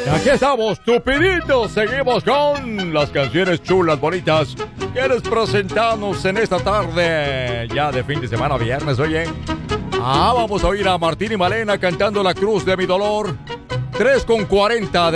Aquí estamos, Tupiditos. Seguimos con las canciones chulas, bonitas que les presentamos en esta tarde, ya de fin de semana, viernes, oye. Vamos a oír a Martín y Malena cantando La Cruz de mi Dolor. 3:40